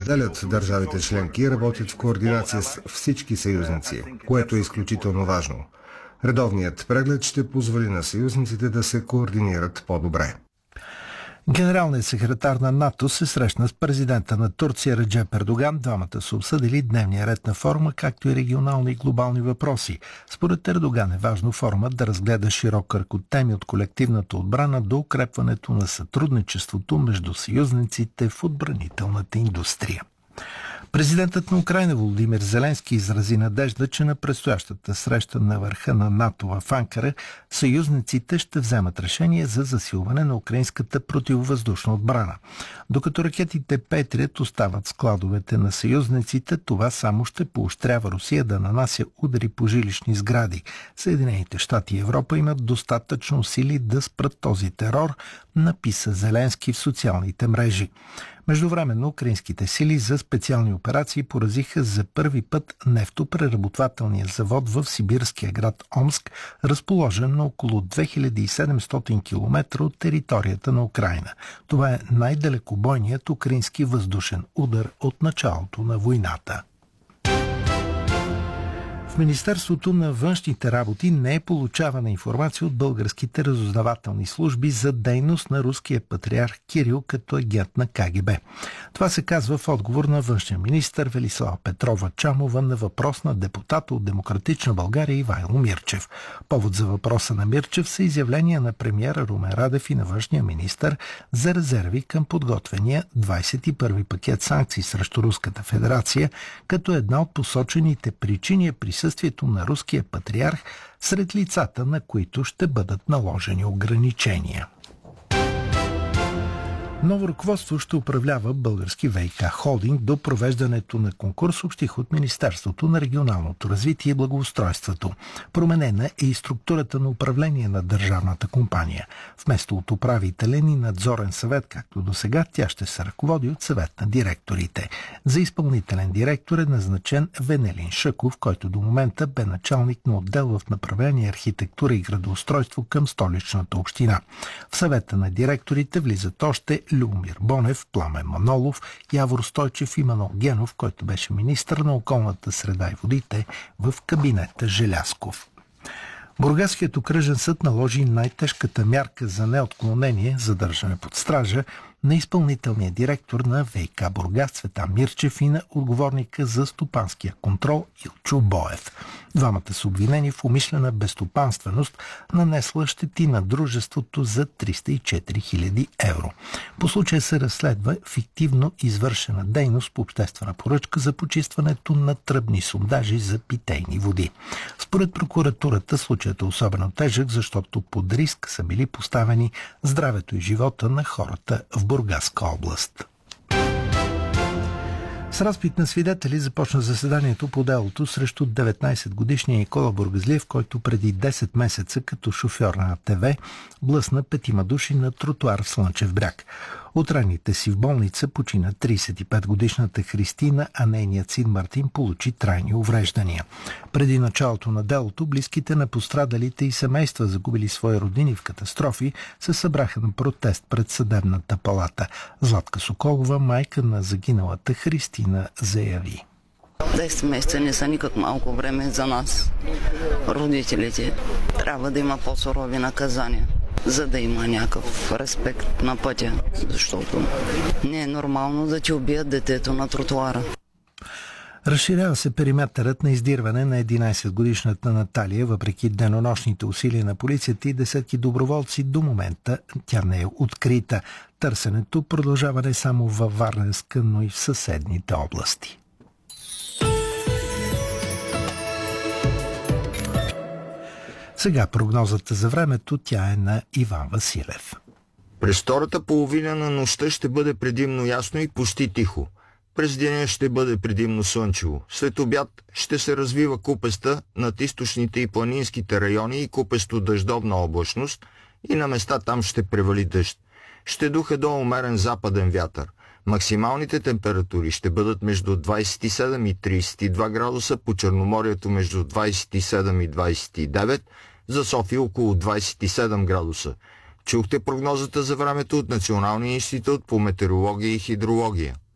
споделят държавите членки и работят в координация с всички съюзници, което е изключително важно. Редовният преглед ще позволи на съюзниците да се координират по-добре. Генералният секретар на НАТО се срещна с президента на Турция Реджеп Ердоган. Двамата са обсъдили дневния ред на форума, както и регионални и глобални въпроси. Според Ердоган е важно форумът да разгледа широк кръг от теми от колективната отбрана до укрепването на сътрудничеството между съюзниците в отбранителната индустрия. Президентът на Украйна Володимир Зеленски изрази надежда, че на предстоящата среща на върха на НАТО в Анкара съюзниците ще вземат решение за засилване на украинската противовъздушна отбрана. Докато ракетите Петриот остават в складовете на съюзниците, това само ще поощрява Русия да нанася удари по жилищни сгради. Съединените щати и Европа имат достатъчно сили да спрат този терор, написа Зеленски в социалните мрежи. Междувременно украинските сили за специални операции поразиха за първи път нефтопреработвателния завод в сибирския град Омск, разположен на около 2700 км от територията на Украйна. Това е най-далекобойният украински въздушен удар от началото на войната. В Министерството на външните работи не е получавана информация от българските разузнавателни служби за дейност на руския патриарх Кирил като агент на КГБ. Това се казва в отговор на външния министър Велислава Петрова-Чамова на въпрос на депутата от Демократична България Ивайло Мирчев. Повод за въпроса на Мирчев са изявления на премиера Румен Радев и на външния министър за резерви към подготвения 21-ви пакет санкции срещу Руската федерация, като една от посочените причини е присъствието на руския патриарх сред лицата, на които ще бъдат наложени ограничения. Ново ръководство ще управлява Български ВиК холдинг до провеждането на конкурс, съобщих от Министерството на регионалното развитие и благоустройството. Променена е и структурата на управление на държавната компания. Вместо от управителен и надзорен съвет, както до сега, тя ще се ръководи от съвет на директорите. За изпълнителен директор е назначен Венелин Шъков, който до момента бе началник на отдел в направление архитектура и градоустройство към Столичната община. В съвета на директорите влизат още Любомир Бонев, Пламен Манолов, Явор Стойчев и Манол Генов, който беше министър на околната среда и водите в кабинета Желязков. Бургаският окръжен съд наложи най-тежката мярка за неотклонение, задържане под стража, на изпълнителния директор на ВиК Бургас Цветан Мирчев и на отговорника за стопанския контрол Илчо Боев. Двамата са обвинени в умишлена безстопанственост, нанесла щети на дружеството за 304 000 евро. По случая се разследва фиктивно извършена дейност по обществена поръчка за почистването на тръбни сондажи за питейни води. Според прокуратурата случаят е особено тежък, защото под риск са били поставени здравето и живота на хората в Бургаска област. С разпит на свидетели започна заседанието по делото срещу 19-годишния Никола Бургазлиев, който преди 10 месеца като шофьор на АТВ блъсна 5 души на тротуар в Слънчев бряг. От раните си в болница почина 35-годишната Христина, а нейният син Мартин получи трайни увреждания. Преди началото на делото, близките на пострадалите и семейства, загубили свои роднини в катастрофи, се събраха на протест пред съдебната палата. Златка Соколова, майка на загиналата Христина, заяви: 10 месеца не са никак малко време за нас, родителите. Трябва да има по-сурови наказания, за да има някакъв респект на пътя, защото не е нормално да ти убият детето на тротуара. Разширява се периметърът на издирване на 11-годишната Наталия, въпреки денонощните усилия на полицията и десетки доброволци. До момента тя не е открита. Търсенето продължава не само във Варненска, но и в съседните области. Сега прогнозата за времето, тя е на Иван Василев. През втората половина на нощта ще бъде предимно ясно и почти тихо. През деня ще бъде предимно слънчево. След обяд ще се развива купеста над източните и планинските райони и купесто дъждовна облачност и на места там ще превали дъжд. Ще духа до умерен западен вятър. Максималните температури ще бъдат между 27 и 32 градуса, по Черноморието между 27 и 29, за София около 27 градуса. Чухте прогнозата за времето от Националния институт по метеорология и хидрология.